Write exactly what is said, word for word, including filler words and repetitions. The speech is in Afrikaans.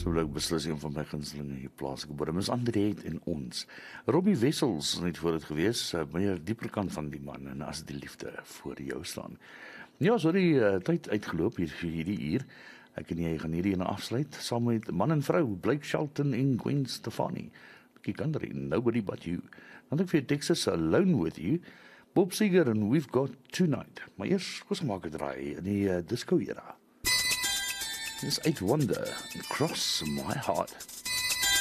So wil ek beslis een van my gunstelinge hier plaaslike bodem is André en ons. Robbie Wessels net voor dit gewees, uh, meer dieper kant van die man en as die liefde voor jou staan. Ja, sorry, uh, tyd uitgeloop hier vir hierdie uur. Ek en jy gaan hierdie ene afsluit saam met man en vrou Blake Shelton en Gwen Stefani. Bietjie country, Nobody But You. Dan ek vir Texas Alone With You. Bob Seger en We've Got Tonight. Maar eers, kom ons maak 'n draai in die uh, disco era. This eight wonder, Cross My Heart.